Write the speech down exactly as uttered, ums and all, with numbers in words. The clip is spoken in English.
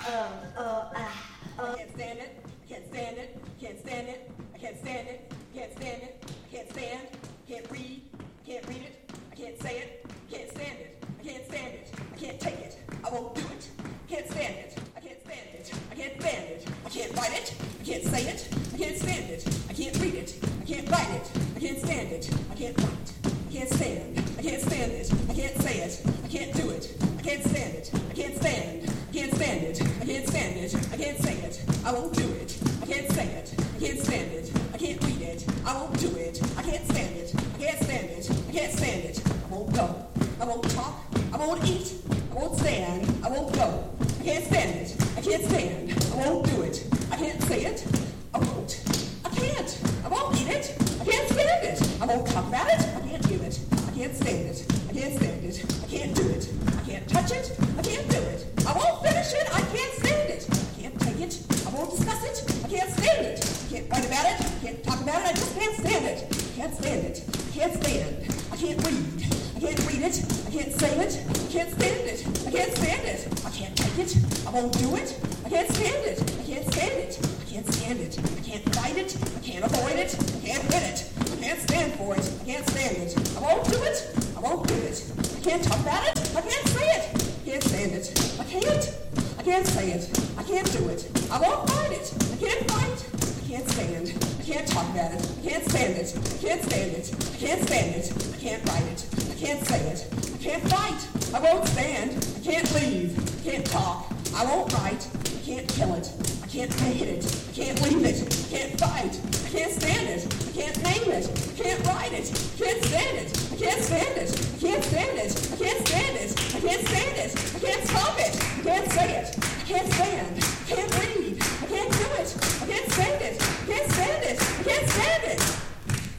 uh, uh, ah, uh. I can't stand it. I can't stand it. I can't stand it. I can't stand it. I can't stand it. I can't stand. I can't read. I can't read it. I can't say it. I can't stand it. I can't stand it. I can't take it. I won't do it. I can't stand it. I can't stand it. I can't stand it. I can't write it. I can't say it. I can't stand it. I can't read it. I can't write it. I can't stand it. I can't write. I can't stand. I can't stand it. I can't say it. I can't do it. I can't stand it. I can't stand. I can't stand it. I can't stand it. I can't say it. I won't do it. I can't say it. I can't stand it. I can't read it. I won't do it. I can't stand it. I can't stand it. I can't stand it. I won't go. I won't talk. I won't eat. I won't stand. I won't go. I can't stand it. I can't stand. I won't do it. I can't say it. I won't. I can't. I won't eat it. I can't stand it. I won't talk about it. I can't do it. I can't stand it. I can't stand it. I can't do it. I can't touch it. I can't do it. I won't finish it. I can't stand it. I can't take it. I won't discuss it. I can't stand it. I can't write about it. I can't talk about it. I just can't stand it. I can't stand it. I can't stand. I can't read. I can't read it. I can't say it. I can't stand it. I can't stand it. I can't take it. I won't do it. I can't stand it. I can't stand it. I can't stand it. I can't fight it. I can't avoid it. I can't hit it. I can't stand for it. I can't stand it. I won't do it. I won't do it. I can't talk about it. I can't say it. I can't stand it. I can't. I can't say it. I can't do it. I won't fight it. I can't fight. I can't stand. I can't talk about it. I can't stand it. I can't stand it. I can't stand it. I can't write it. I can't say it. I can't fight. I won't stand. I can't leave. I can't talk. I won't write. I can't kill it. I can't hit it. I can't leave it. I can't fight. I can't stand it. I can't name it. I can't write it. I can't stand it. I can't stand it. I can't stand it. I can't stand it. I can't stand it. I can't stop it.